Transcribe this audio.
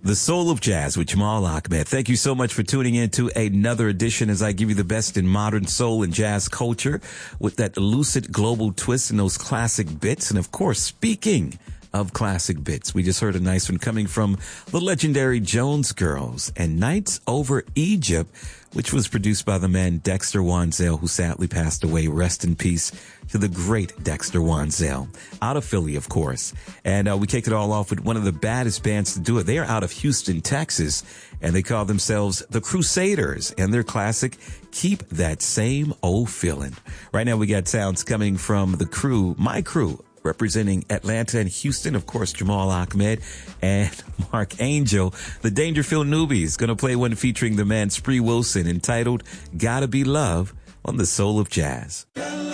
The Soul of Jazz with Jamal Ahmed. Thank you so much for tuning in to another edition as I give you the best in modern soul and jazz culture with that lucid global twist and those classic bits. And of course, speaking of classic bits, we just heard a nice one coming from the legendary Jones Girls and Nights Over Egypt, which was produced by the man Dexter Wansel, who sadly passed away. Rest in peace to the great Dexter Wansel, out of Philly, of course. And we kicked it all off with one of the baddest bands to do it. They are out of Houston, Texas, and they call themselves the Crusaders, and their classic, Keep That Same Old Feeling. Right now we got sounds coming from the crew, my crew, representing Atlanta and Houston, of course, Jamal Ahmed and Mark Angel. The Dangerfield Newbies going to play one featuring the man Spree Wilson entitled Gotta Be Love on the Soul of Jazz.